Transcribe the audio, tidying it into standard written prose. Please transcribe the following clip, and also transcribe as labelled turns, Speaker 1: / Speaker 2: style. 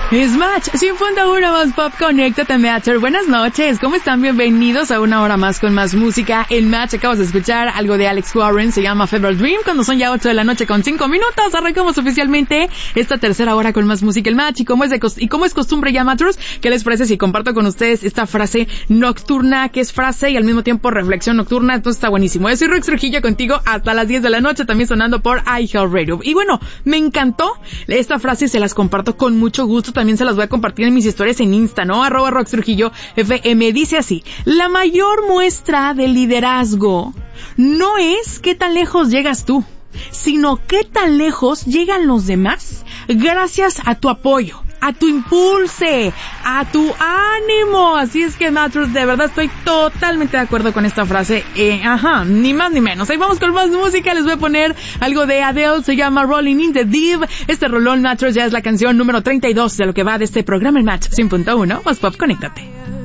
Speaker 1: Es Match 100.1 más Pop, conéctate Matcher. Buenas noches, ¿cómo están? Bienvenidos a una hora más con más música. En Match acabas de escuchar algo de Alex Warren, se llama Fever Dream. Cuando son ya 8 de la noche con 5 minutos, arrancamos oficialmente esta tercera hora con más música. El Match, y como es costumbre ya, Matchers, ¿qué les parece si comparto con ustedes esta frase nocturna, que es frase y al mismo tiempo reflexión nocturna? Entonces está buenísimo. Yo soy Rox Trujillo contigo hasta las 10 de la noche, también sonando por iHeartRadio. Y bueno, me encantó esta frase y se las comparto con mucho gusto. También se las voy a compartir en mis historias en Insta, ¿no? @RoxTrujilloFM. Dice así: la mayor muestra de liderazgo no es qué tan lejos llegas tú, sino qué tan lejos llegan los demás gracias a tu apoyo, a tu impulse, a tu ánimo. Así es que, Matros, de verdad estoy totalmente de acuerdo con esta frase. Ni más ni menos. Ahí vamos con más música. Les voy a poner algo de Adele, se llama Rolling in the Deep. Este rolón, Matros, ya es la canción número 32 de lo que va de este programa, el Match 100.1 más Pop, conéctate.